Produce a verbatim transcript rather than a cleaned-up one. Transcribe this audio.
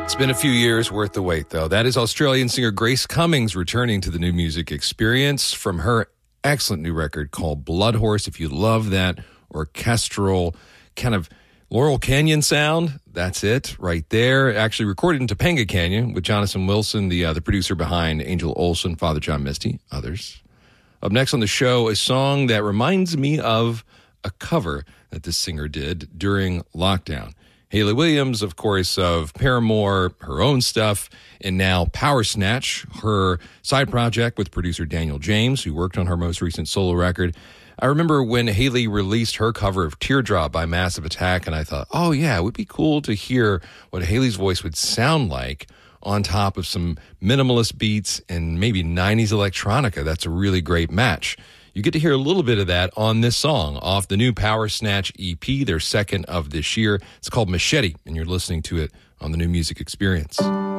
It's been a few years worth the wait, though. That is Australian singer Grace Cummings returning to the New Music Experience from her excellent new record called Blood Horse. If you love that orchestral kind of Laurel Canyon sound, that's it right there. Actually recorded in Topanga Canyon with Jonathan Wilson, the uh, the producer behind Angel Olsen, Father John Misty, others. Up next on the show, a song that reminds me of a cover that this singer did during lockdown. Hayley Williams, of course, of Paramore, her own stuff, and now Power Snatch, her side project with producer Daniel James, who worked on her most recent solo record. I remember when Hayley released her cover of Teardrop by Massive Attack, and I thought, oh, yeah, it would be cool to hear what Hayley's voice would sound like on top of some minimalist beats and maybe nineties electronica. That's a really great match. You get to hear a little bit of that on this song off the new Power Snatch E P, their second of this year. It's called Machete, and you're listening to it on the New Music Experience.